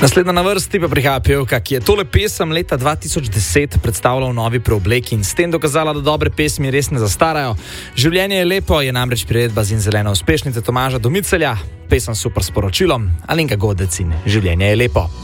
Naslednja na vrsti pa prihaja pevka, ki je tole pesem leta 2010 predstavila v novi preobleki in s tem dokazala, da dobre pesmi res ne zastarajo. Življenje je lepo je namreč priredba Zimzelene uspešnice Tomaža Domicelja, pesem super sporočilom, Alenka Godec in Življenje je lepo.